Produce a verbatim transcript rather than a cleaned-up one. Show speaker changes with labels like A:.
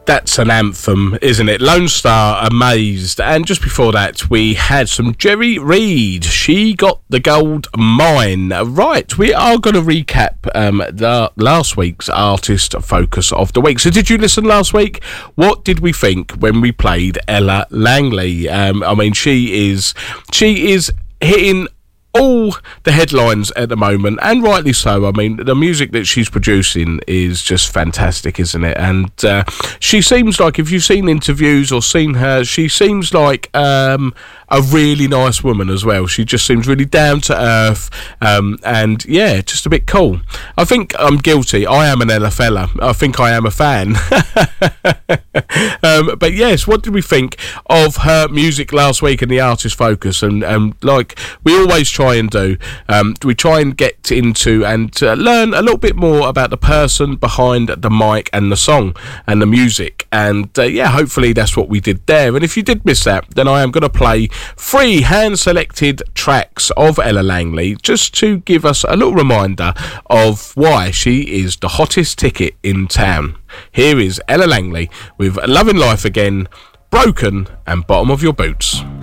A: that's an anthem, isn't it? Lone Star, Amazed. And just before that, we had some Jerry Reed. She Got the Gold Mine. Right, we are going to recap um, the last week's Artist Focus of the Week. So did you listen last week? What did we think when we played Ella Langley? Um, I mean, she is, she is hitting all the headlines at the moment, and rightly so. I mean, the music that she's producing is just fantastic, isn't it? And uh, she seems like, if you've seen interviews or seen her, she seems like um, a really nice woman as well. She just seems really down to earth, um, and yeah, just a bit cool. I think I'm guilty. I am an Ella fella. I think I am a fan. um, but yes, what did we think of her music last week in the Artist Focus? And, and like we always try try and do um, we try and get into and uh, learn a little bit more about the person behind the mic and the song and the music, and uh, yeah, hopefully that's what we did there. And if you did miss that, then I am going to play three hand selected tracks of Ella Langley just to give us a little reminder of why she is the hottest ticket in town. Here is Ella Langley with Loving Life Again, Broken, and Bottom of Your Boots.